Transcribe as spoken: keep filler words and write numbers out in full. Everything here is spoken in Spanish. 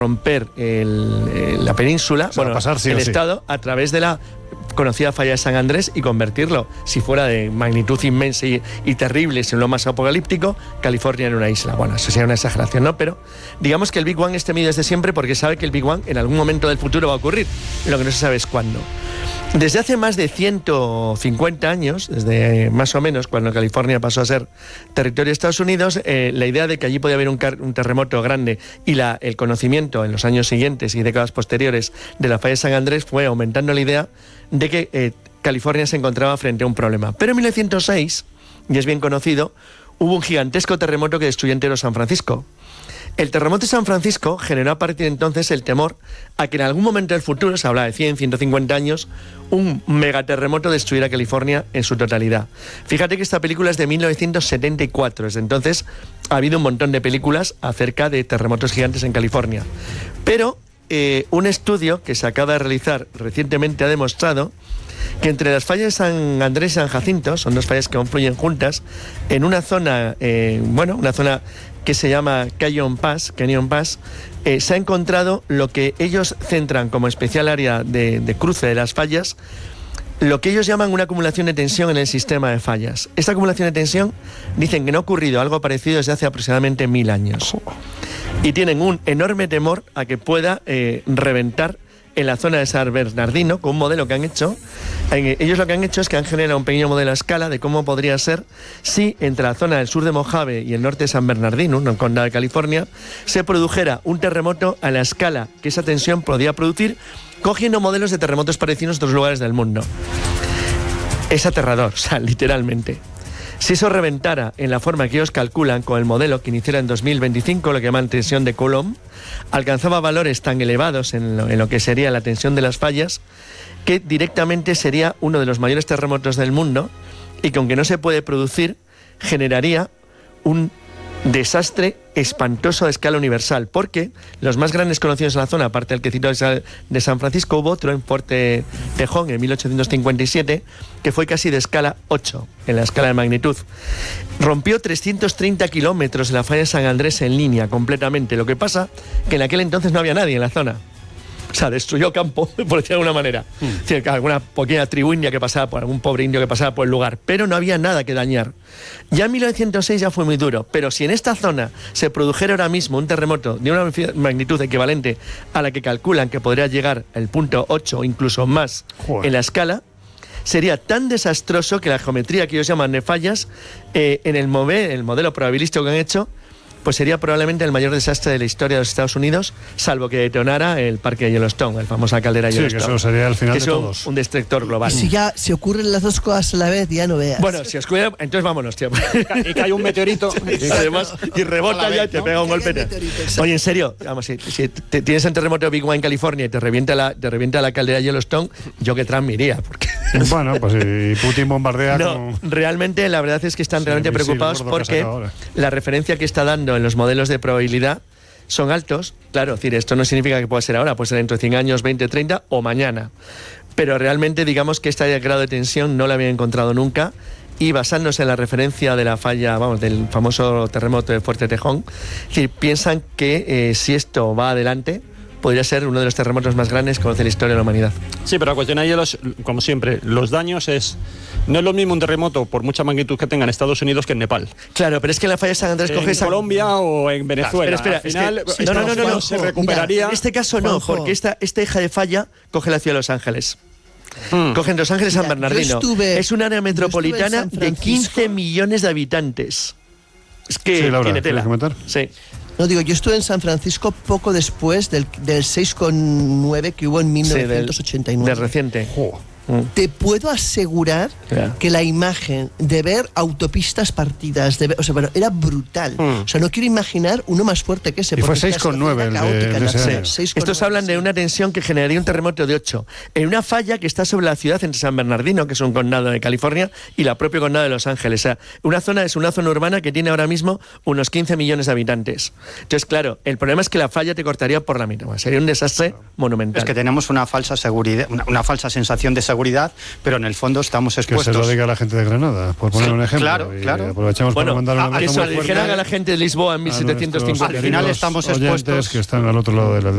romper el, el, la península, o sea, bueno, pasar, sí, el estado, sí. a través de la conocida falla de San Andrés y convertirlo, si fuera de magnitud inmensa y, y terrible, en lo más apocalíptico, California en una isla. Bueno, eso sería una exageración, ¿no? Pero digamos que el Big Bang es temido desde siempre porque sabe que el Big Bang en algún momento del futuro va a ocurrir, lo que no se sabe es cuándo. Desde hace más de ciento cincuenta años, desde más o menos cuando California pasó a ser territorio de Estados Unidos, eh, la idea de que allí podía haber un, un terremoto grande y la, el conocimiento en los años siguientes y décadas posteriores de la falla de San Andrés fue aumentando la idea de que eh, California se encontraba frente a un problema. Pero en mil novecientos seis, y es bien conocido, hubo un gigantesco terremoto que destruyó entero San Francisco. El terremoto de San Francisco generó a partir de entonces el temor a que en algún momento del futuro, se habla de cien, ciento cincuenta años, un megaterremoto destruyera California en su totalidad. Fíjate que esta película es de mil novecientos setenta y cuatro, desde entonces ha habido un montón de películas acerca de terremotos gigantes en California. Pero eh, un estudio que se acaba de realizar recientemente ha demostrado que entre las fallas de San Andrés y San Jacinto, son dos fallas que confluyen juntas, en una zona, eh, bueno, una zona que se llama Canyon Pass, Canyon Pass, eh, se ha encontrado lo que ellos centran como especial área de, de cruce de las fallas, lo que ellos llaman una acumulación de tensión en el sistema de fallas. Esta acumulación de tensión dicen que no ha ocurrido algo parecido desde hace aproximadamente mil años. Y tienen un enorme temor a que pueda eh, reventar en la zona de San Bernardino, con un modelo que han hecho. Ellos lo que han hecho es que han generado un pequeño modelo a escala de cómo podría ser si entre la zona del sur de Mojave y el norte de San Bernardino, en el condado de California, se produjera un terremoto a la escala que esa tensión podía producir, cogiendo modelos de terremotos parecidos en otros lugares del mundo. Es aterrador, o sea, literalmente. Si eso reventara en la forma que ellos calculan con el modelo que iniciara en dos mil veinticinco, lo que llaman tensión de Coulomb, alcanzaba valores tan elevados en lo, en lo que sería la tensión de las fallas, que directamente sería uno de los mayores terremotos del mundo y que, aunque no se puede producir, generaría un desastre espantoso a escala universal, porque los más grandes conocidos en la zona, aparte del que cito de San Francisco, hubo otro en Fuerte Tejón en mil ochocientos cincuenta y siete, que fue casi de escala ocho, en la escala de magnitud. Rompió trescientos treinta kilómetros de la falla de San Andrés en línea completamente. Lo que pasa que en aquel entonces no había nadie en la zona. O sea, destruyó campo, por decirlo de alguna manera. Mm. Es decir, alguna pequeña tribu india que pasaba por, algún pobre indio que pasaba por el lugar, pero no había nada que dañar. Ya en mil novecientos seis ya fue muy duro, pero si en esta zona se produjera ahora mismo un terremoto de una magnitud equivalente a la que calculan que podría llegar al punto ocho o incluso más, joder, en la escala, sería tan desastroso que la geometría que ellos llaman de fallas, eh, en el, move, el modelo probabilístico que han hecho, pues sería probablemente el mayor desastre de la historia de los Estados Unidos, salvo que detonara el parque de Yellowstone, la famosa caldera de Yellowstone. Sí, que eso sería el final que de eso, todos. Un destructor global. Y si ya se ocurren las dos cosas a la vez, ya no veas. Bueno, si os cuida, entonces vámonos, tío. Y cae un meteorito. Y además, y rebota ya y te ¿no? pega un golpe. Oye, en serio, vamos, si, si te, tienes un terremoto de Big One en California y te revienta la, te revienta la caldera de Yellowstone, yo que Trump me iría, porque... Bueno, pues si Putin bombardea... No, con... realmente, la verdad es que están sí, realmente preocupados porque la referencia que está dando en los modelos de probabilidad son altos. Claro, es decir, esto no significa que pueda ser ahora, puede ser dentro de cien años, veinte, treinta o mañana. Pero realmente, digamos que este grado de tensión no lo había encontrado nunca, y basándose en la referencia de la falla, vamos, del famoso terremoto de Fuerte Tejón, es decir, piensan que eh, si esto va adelante, podría ser uno de los terremotos más grandes que conoce la historia de la humanidad. Sí, pero la cuestión ahí, los, como siempre, los daños es... No es lo mismo un terremoto, por mucha magnitud que tenga en Estados Unidos, que en Nepal. Claro, pero es que en la falla de San Andrés en coge... En Colombia San... o en Venezuela. Espera, espera, Al final, es que, no, no, no, no, no, se recuperaría... Mira, en este caso no, Juanjo. porque esta, esta hija de falla coge la ciudad de Los Ángeles. Hmm. Cogen Los Ángeles, Mira, San Bernardino. Estuve, es un área metropolitana de quince millones de habitantes. Es que sí, Laura, tiene tela. Comentar? Sí. No, digo, yo estuve en San Francisco poco después del, del seis coma nueve que hubo en mil novecientos ochenta y nueve. Sí, del, del reciente. Oh. Te puedo asegurar yeah. que la imagen de ver autopistas partidas, de ver, o sea, bueno, era brutal. Mm. O sea, no quiero imaginar uno más fuerte que ese. Y fue seis coma nueve el de, de ese sí. Estos hablan de una tensión que generaría un terremoto de ocho. En una falla que está sobre la ciudad entre San Bernardino, que es un condado de California, y la propia condado de Los Ángeles. O sea, una zona es una zona urbana que tiene ahora mismo unos quince millones de habitantes. Entonces, claro, el problema es que la falla te cortaría por la mitad. Sería un desastre monumental. Es que tenemos una falsa seguridad, una, una falsa sensación de seguridad, pero en el fondo estamos expuestos. Que se lo diga a la gente de Granada, por poner sí, un ejemplo. Claro, claro. Aprovechamos bueno, para mandar un abrazo. Eso le dijeran a la gente de Lisboa en mil setecientos cincuenta. Al final estamos expuestos. Que están al otro lado de la